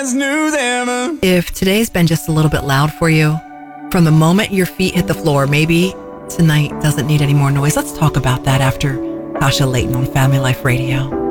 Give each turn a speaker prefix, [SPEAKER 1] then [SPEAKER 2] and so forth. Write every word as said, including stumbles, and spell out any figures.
[SPEAKER 1] knew them.
[SPEAKER 2] If today's been just a little bit loud for you, from the moment your feet hit the floor, maybe tonight doesn't need any more noise. Let's talk about that after Tasha Layton on Family Life Radio.